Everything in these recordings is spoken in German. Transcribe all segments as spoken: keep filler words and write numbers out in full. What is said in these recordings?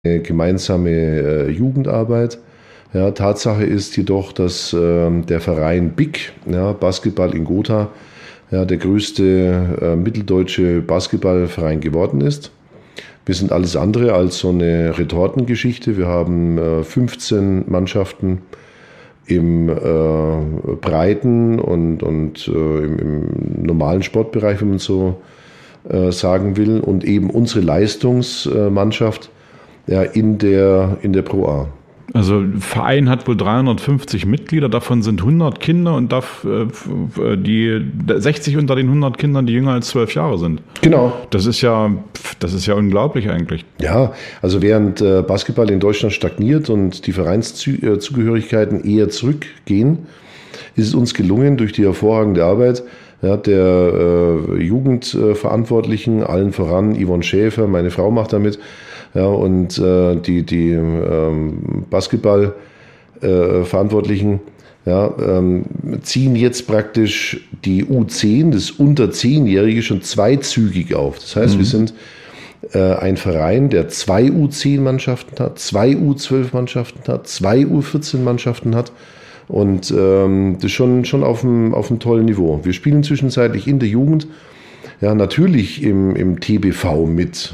gemeinsame äh, Jugendarbeit. Ja, Tatsache ist jedoch, dass äh, der Verein B I C, ja, Basketball in Gotha, ja, der größte äh, mitteldeutsche Basketballverein geworden ist. Wir sind alles andere als so eine Retortengeschichte. Wir haben äh, fünfzehn Mannschaften im äh, breiten und, und äh, im, im normalen Sportbereich, wenn man so äh, sagen will, und eben unsere Leistungsmannschaft ja, in der, in der Pro A. Also Verein hat wohl dreihundertfünfzig Mitglieder, davon sind hundert Kinder und darf, äh, die sechzig unter den hundert Kindern, die jünger als zwölf Jahre sind. Genau. Das ist ja, das ist ja unglaublich eigentlich. Ja, also während äh, Basketball in Deutschland stagniert und die Vereinszugehörigkeiten eher zurückgehen, ist es uns gelungen, durch die hervorragende Arbeit ja, der äh, Jugendverantwortlichen, allen voran Yvonne Schäfer, meine Frau macht damit, ja, und äh, die, die ähm, Basketball-Verantwortlichen äh, ja, ähm, ziehen jetzt praktisch die U zehn, das unter zehnjährige, schon zweizügig auf. Das heißt, mhm. wir sind äh, ein Verein, der zwei U zehn Mannschaften hat, zwei U zwölf Mannschaften hat, zwei U vierzehn Mannschaften hat. Und ähm, das ist schon, schon auf einem, auf einem tollen Niveau. Wir spielen zwischenzeitlich in der Jugend, ja, natürlich im, im T B V mit.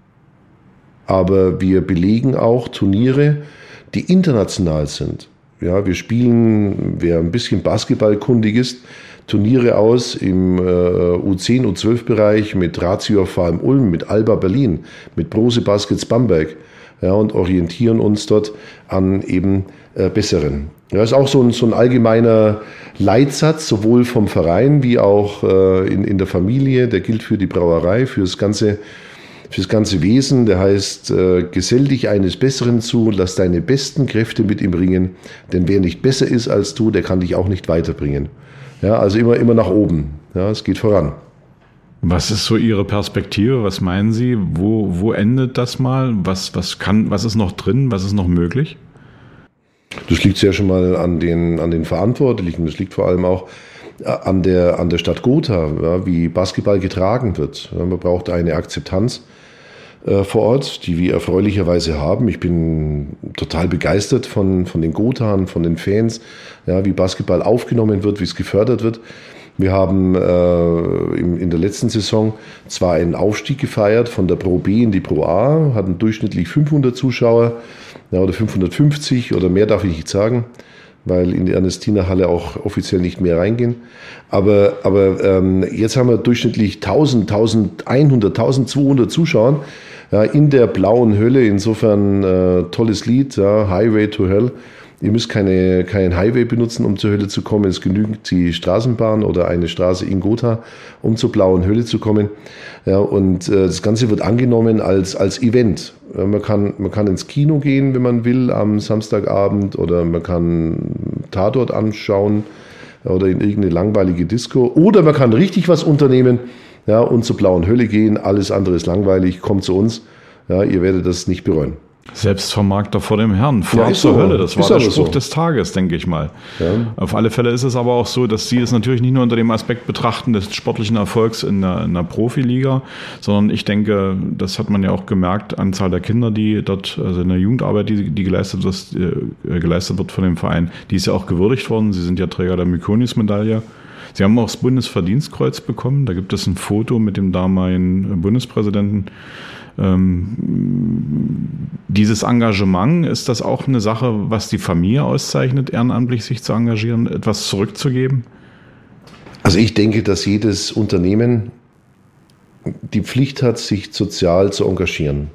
Aber wir belegen auch Turniere, die international sind. Ja, wir spielen, wer ein bisschen basketballkundig ist, Turniere aus im äh, U zehn, U zwölf Bereich mit Ratio V M Ulm, mit Alba Berlin, mit Brose Baskets Bamberg, ja, und orientieren uns dort an eben äh, Besseren. Ja, ist auch so ein, so ein allgemeiner Leitsatz, sowohl vom Verein wie auch äh, in, in der Familie. Der gilt für die Brauerei, für das ganze Fürs ganze Wesen, der heißt, äh, gesell dich eines Besseren zu, lass deine besten Kräfte mit ihm ringen, denn wer nicht besser ist als du, der kann dich auch nicht weiterbringen. Ja, also immer, immer nach oben. Ja, es geht voran. Was ist so Ihre Perspektive? Was meinen Sie? Wo, wo endet das mal? Was, was kann, was ist noch drin? Was ist noch möglich? Das liegt sehr schon mal an den, an den Verantwortlichen. Das liegt vor allem auch an der, an der Stadt Gotha, ja, wie Basketball getragen wird. Ja, man braucht eine Akzeptanz äh, vor Ort, die wir erfreulicherweise haben. Ich bin total begeistert von, von den Gothaan, von den Fans, ja, wie Basketball aufgenommen wird, wie es gefördert wird. Wir haben äh, in, in der letzten Saison zwar einen Aufstieg gefeiert von der Pro B in die Pro A, hatten durchschnittlich fünfhundert Zuschauer, ja, oder fünfhundertfünfzig oder mehr darf ich nicht sagen, weil in die Ernestina-Halle auch offiziell nicht mehr reingehen. Aber, aber ähm, jetzt haben wir durchschnittlich tausend, eintausendeinhundert, eintausendzweihundert Zuschauer ja, in der blauen Hölle. Insofern äh, tolles Lied, ja, Highway to Hell. Ihr müsst keine, keinen Highway benutzen, um zur Hölle zu kommen. Es genügt die Straßenbahn oder eine Straße in Gotha, um zur blauen Hölle zu kommen. Ja, und äh, das Ganze wird angenommen als, als Event. Ja, man kann, man kann ins Kino gehen, wenn man will, am Samstagabend, oder man kann Tatort anschauen oder in irgendeine langweilige Disco. Oder man kann richtig was unternehmen, ja, und zur blauen Hölle gehen. Alles andere ist langweilig. Kommt zu uns. Ja, ihr werdet das nicht bereuen. Selbstvermarkter vor dem Herrn, Fahrt ja, zur so. Hölle, das war ist der Spruch so. des Tages, denke ich mal. Ja. Auf alle Fälle ist es aber auch so, dass Sie es natürlich nicht nur unter dem Aspekt betrachten des sportlichen Erfolgs in der, in der Profiliga, sondern ich denke, das hat man ja auch gemerkt, Anzahl der Kinder, die dort, also in der Jugendarbeit, die, die geleistet, wird, äh, geleistet wird von dem Verein, die ist ja auch gewürdigt worden. Sie sind ja Träger der Mykonos-Medaille. Sie haben auch das Bundesverdienstkreuz bekommen. Da gibt es ein Foto mit dem damaligen Bundespräsidenten. Ähm, dieses Engagement, ist das auch eine Sache, was die Familie auszeichnet, ehrenamtlich sich zu engagieren, etwas zurückzugeben? Also ich denke, dass jedes Unternehmen die Pflicht hat, sich sozial zu engagieren.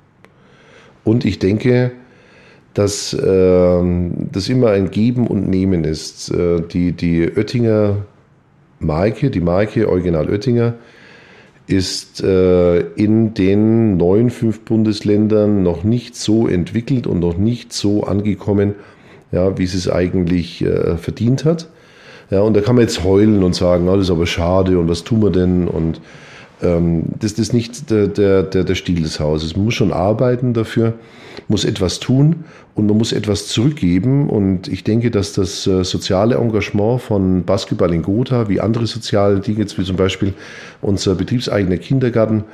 Und ich denke, dass äh, das immer ein Geben und Nehmen ist. Äh, die, die Oettinger Marke, die Marke Original Oettinger, ist äh, in den neuen fünf Bundesländern noch nicht so entwickelt und noch nicht so angekommen, ja, wie es es eigentlich äh, verdient hat. Ja, und da kann man jetzt heulen und sagen, oh, das ist aber schade und was tun wir denn? Und ähm, das, das ist nicht der, der, der, der Stil des Hauses. Man muss schon arbeiten dafür, muss etwas tun und man muss etwas zurückgeben. Und ich denke, dass das äh, soziale Engagement von Basketball in Gotha, wie andere soziale Dinge, wie zum Beispiel unser betriebseigener Kindergarten,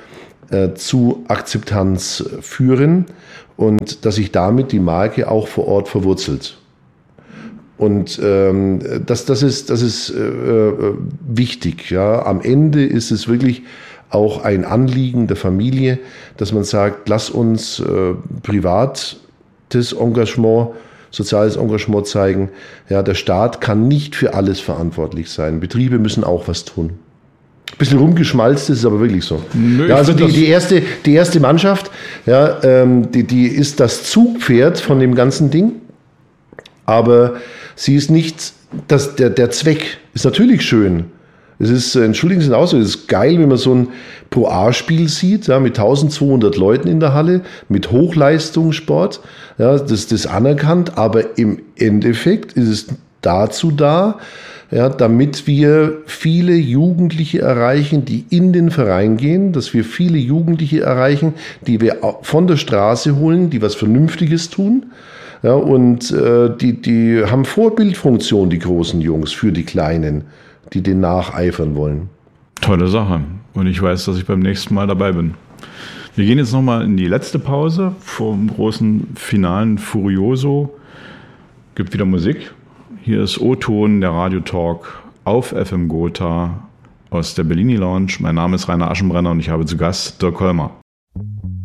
äh, zu Akzeptanz führen und dass sich damit die Marke auch vor Ort verwurzelt. Und ähm, das, das ist, das ist äh, wichtig. Ja. Am Ende ist es wirklich auch ein Anliegen der Familie, dass man sagt, lass uns äh, privates Engagement, soziales Engagement zeigen. Ja, der Staat kann nicht für alles verantwortlich sein. Betriebe müssen auch was tun. Ein bisschen rumgeschmalzt ist es aber wirklich so. Nö, ja, also die, die, erste, die erste Mannschaft, ja, ähm, die, die ist das Zugpferd von dem ganzen Ding, aber sie ist nicht, das, der, der Zweck ist natürlich schön. Es ist, entschuldigen Sie den Ausdruck, es ist geil, wenn man so ein Pro-A-Spiel sieht, ja, mit eintausendzweihundert Leuten in der Halle, mit Hochleistungssport, ja, das, das anerkannt, aber im Endeffekt ist es dazu da, ja, damit wir viele Jugendliche erreichen, die in den Verein gehen, dass wir viele Jugendliche erreichen, die wir von der Straße holen, die was Vernünftiges tun. Ja, und äh, die, die haben Vorbildfunktion, die großen Jungs, für die Kleinen, die den nacheifern wollen. Tolle Sache. Und ich weiß, dass ich beim nächsten Mal dabei bin. Wir gehen jetzt nochmal in die letzte Pause vor dem großen finalen Furioso. Gibt wieder Musik. Hier ist O-Ton, der Radiotalk auf F M Gotha aus der Bellini Lounge. Mein Name ist Rainer Aschenbrenner und ich habe zu Gast Dirk Holmer.